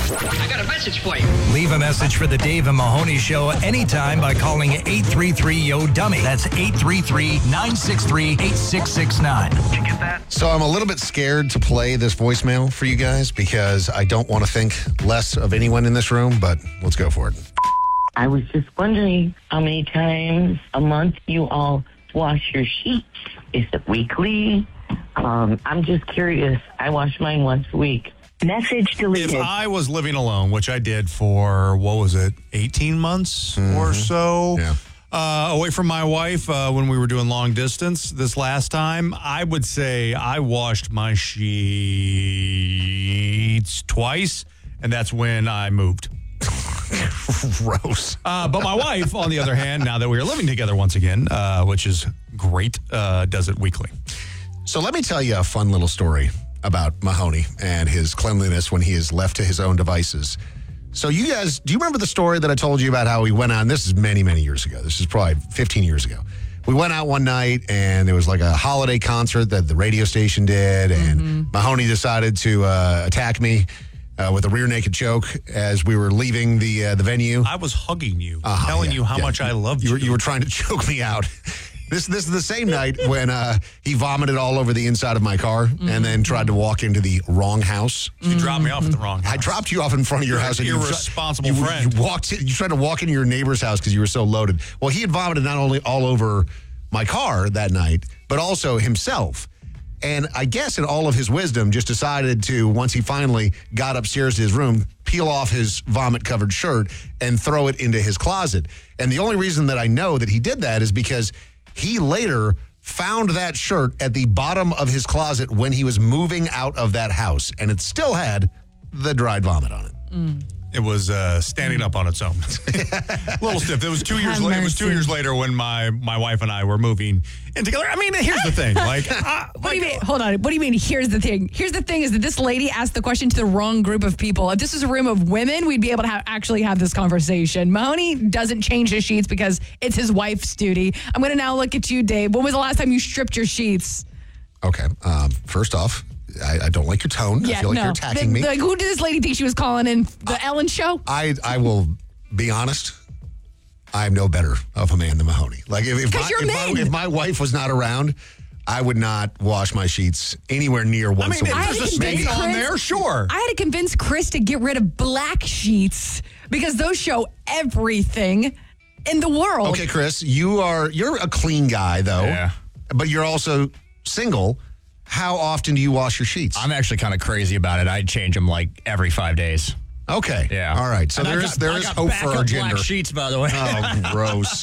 I got a message for you. Leave a message for the Dave and Mahoney Show anytime by calling 833-YO-DUMMY. That's 833-963-8669. Did you get that? So I'm a little bit scared to play this voicemail for you guys because I don't want to think less of anyone in this room, but let's go for it. I was just wondering how many times a month you all wash your sheets. Is it weekly? I'm just curious. I wash mine once a week. Message deleted. If I was living alone, which I did for, 18 months or so, away from my wife when we were doing long distance this last time, I would say I washed my sheets twice, and that's when I moved. Gross. But my wife, on the other hand, now that we are living together once again, which is great, does it weekly. So let me tell you a fun little story about Mahoney and his cleanliness when he is left to his own devices. So you guys, do you remember the story that I told you about how we went out? And this is many, many years ago. This is probably 15 years ago. We went out one night and there was like a holiday concert that the radio station did. And Mahoney decided to attack me with a rear naked choke as we were leaving the venue. I was hugging you, telling you how much I loved you. You were trying to choke me out. This is the same night when he vomited all over the inside of my car and then tried to walk into the wrong house. You dropped me off at the wrong house. I dropped you off in front of your house. You're an irresponsible friend. You tried to walk into your neighbor's house because you were so loaded. Well, he had vomited not only all over my car that night, but also himself. And I guess in all of his wisdom, just decided to, once he finally got upstairs to his room, peel off his vomit-covered shirt and throw it into his closet. And the only reason that I know that he did that is because he later found that shirt at the bottom of his closet when he was moving out of that house, and it still had the dried vomit on it. It was standing up on its own. A little stiff. It was 2 years later. It was 2 years later when my wife and I were moving in together. I mean, here's the thing. What do you mean? Hold on. What do you mean? Here's the thing. Here's the thing is that this lady asked the question to the wrong group of people. If this was a room of women, we'd be able to actually have this conversation. Mahoney doesn't change his sheets because it's his wife's duty. I'm going to now look at you, Dave. When was the last time you stripped your sheets? Okay. First off, I don't like your tone. I feel like you're attacking me. Who did this lady think she was calling in? The Ellen Show? I will be honest. I'm no better of a man than Mahoney. Like if my wife was not around, I would not wash my sheets anywhere near once a week. If there's a stain on there, sure. I had to convince Chris to get rid of black sheets because those show everything in the world. Okay, Chris, you're a clean guy though, but you're also single. How often do you wash your sheets? I'm actually kind of crazy about it. I change them like every 5 days. Okay. Yeah. All right. So there is hope for our gender. Black sheets, by the way. Oh, gross.